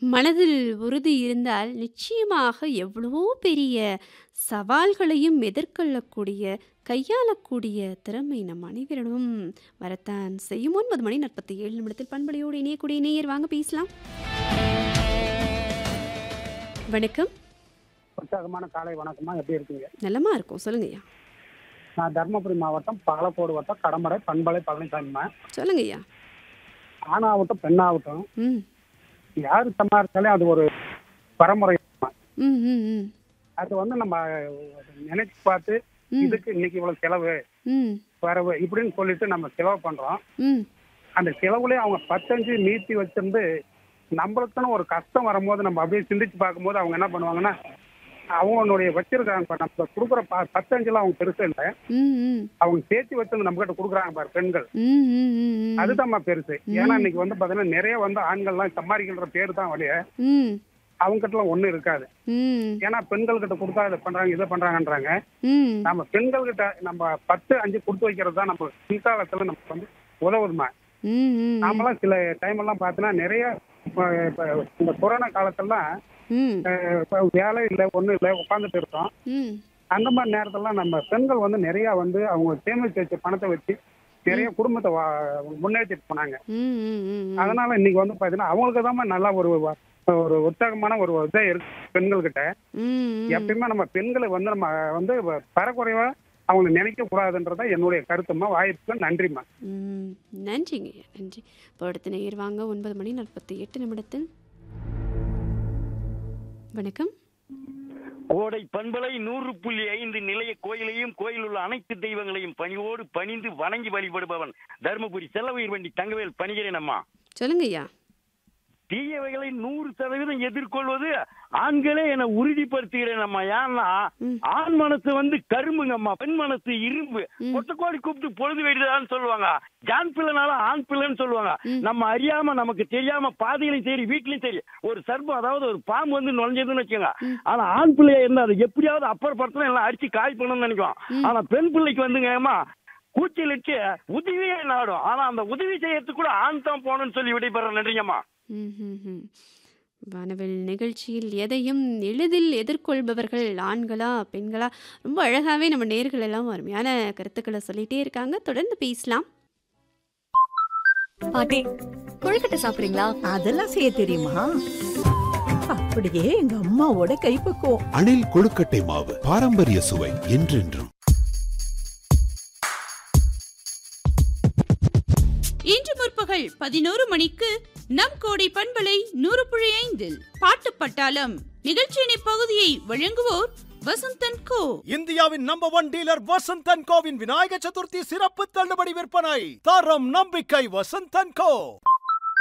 மனதில் உறுதி இருந்தால் நிச்சயமாக எவ்வளவோ பெரிய சவால்களையும் எதிர்கொள்ளக்கூடிய, கையாளக்கூடிய திறமை நம் அனைவரிடமும் வரத்தான் செய்யும். 9 மணி 47 நிமிடத்தில் பண்பலையோடு இணையக்கூடிய நேயர் வாங்க பேசலாம். வணக்கம். உற்சாகமான காலை வணக்கமா, எப்படி இருக்கீங்க? நலமா இருக்கும். சொல்லுங்கய்யா. நான் தருமபுரி மாவட்டம் பாலக்கோடு வட்டம் கடமடை பண்பலை பழனிசாமிமா. சொல்லுங்கய்யா. ஆணாகட்டும் பெண்ணாகட்டும் ம் யாரு சம்பாதிச்சாலே அது ஒரு பரம்பரை. ம் ம் ம் அது நம்ம நினைச்சு பார்த்து ம் இதுக்கு இன்னைக்கு இவ்வளவு செலவு ம் வரவு இப்படின்னு சொல்லிட்டு நம்ம செலவு பண்றோம். ம் அந்த செலவுலயே அவங்க 10 மீத்தி வச்சிருந்து நம்மளுக்குன்னு ஒரு கஷ்டம் வரும்போது நம்ம அப்படியே சிந்திச்சு பார்க்கும்போது அவங்க என்ன பண்ணுவாங்கன்னா, அவங்களுடைய வச்சிருக்காங்க பாரு, நம்ம கொடுக்குற 10 அவங்க பெருசு இல்லை, ம் ம் அவங்க சேர்த்து வச்சு நம்ம கிட்ட கொடுக்குறாங்க பாரு பெண்கள், ம் ம் ம் அதுதான் பெருசு. ஏன்னா இன்னைக்கு பாத்தீங்கன்னா நிறைய ஆண்கள்லாம் சம்பாதிக்கின்ற பேரு தான் வழிய ம் அவங்க கிட்ட எல்லாம் ஒண்ணும் இருக்காது. ம் ஏன்னா பெண்கள் கிட்ட கொடுத்தா இதை பண்றாங்க இதை பண்றாங்கன்றாங்க. ம் நம்ம பெண்கள் கிட்ட நம்ம 10 கொடுத்து வைக்கிறது தான் நம்ம பிற்காலத்துல நமக்கு உதவுதுமா. ம் ம் நாமெல்லாம் சில டைம் எல்லாம் பார்த்தீங்கன்னா நிறைய இப்ப இந்த கொரோனா காலத்தெல்லாம் ம் வேலை இல்லை ஒண்ணும் இல்லை உட்காந்துட்டு இருக்கோம். ம் அந்த மாதிரி நேரத்துலாம் நம்ம பெண்கள் நிறைய அவங்க சேமிச்சு வச்ச பணத்தை வச்சு நிறைய குடும்பத்தை முன்னேற்றிட்டு போனாங்க. ம் ம் ம் அதனால இன்னைக்கு பாத்தீங்கன்னா அவங்களுக்கு தான் நல்லா ஒரு ஒரு உற்சாகமான ஒரு இதை இருக்கு பெண்கள் கிட்ட. ம் எப்பயுமே நம்ம பெண்களை நம்ம தரக்குறைவா அவங்களை நினைக்க கூடாதுன்றதா என்னுடைய கருத்துமா. வாய்ப்புக்கு நன்றிம்மா. ம் நன்றிங்கய்யா, நன்றி. இப்போ அடுத்த நேயர் வாங்க. 9 மணி 48 நிமிடத்தில். வணக்கம். கோடை பண்பலை 100.5 நிலைய கோயிலையும் கோயில் உள்ள அனைத்து தெய்வங்களையும் பணிவோடு பணிந்து வணங்கி வழிபடுபவன் தருமபுரி செல்லவயிர் வண்டி தங்கவேல் பணிகிறேன் அம்மா. சொல்லுங்கய்யா. தீயவைகளை 100% எதிர்கொள்வது ஆண்களே என உறுதிப்படுத்துகிறேன் அம்மா. ஏன்னா ஆண் மனசு கரும்புங்கம்மா, பெண் மனசு இரும்பு. கொட்டக்கோடி கூப்பிட்டு பொழுது வெடிதான்னு சொல்லுவாங்க. ஜான் பிள்ளைனால ஆண் பிள்ளைன்னு சொல்லுவாங்க. நம்ம அறியாம நமக்கு தெரியாம பாதையிலும் சரி வீட்லயும் சரி ஒரு சர்ப்பம், அதாவது ஒரு பாம்பு நுழைஞ்சதுன்னு வச்சுங்க. ஆனா ஆண் பிள்ளையா இருந்தா அதை எப்படியாவது அப்புறப்படுத்தணும், எல்லாம் அடிச்சு காய் பண்ணணும்னு நினைக்கும். ஆனா பெண் பிள்ளைக்கு கூச்சலிட்டு உதவியே நாடும். ஆனா அந்த உதவி செய்யறதுக்கு கூட ஆண் தான் போகணும்னு சொல்லி விடைபெற. நன்றிங்கம்மா. வானவில் நிகழ்ச்சியில் எதையும் எளிதில் எதிர்கொள்பவர்கள் ஆண்களா பெண்களா, ரொம்ப அழகாவே நம்ம நேர்கள் எல்லாம் அருமையான கருத்துக்களை சொல்லிட்டே இருக்காங்க. தொடர்ந்து பேசலாம். பாட்டி, கொழுக்கட்டை சாப்பிடுறீங்களா? அதெல்லாம் செய்ய தெரியுமா? அப்படியே எங்க அம்மாவோட கைப்பக்குவம். அணில் கொழுக்கட்டை மாவு, பாரம்பரிய சுவை என்றென்றும். இன்று முற்பகல் 11 மணிக்கு நம் கோடை பண்பலை 100.5 பாட்டு பட்டாளம் நிகழ்ச்சியின் இப்பகுதியை வழங்குவோர் வசந்தன் கோ. இந்தியாவின் number 1 dealer Vasanthan CoWIN Vinayaka Chaturthi சிறப்பு தள்ளுபடி விற்பனை. தரம் நம்பிக்கை வசந்தன் கோ.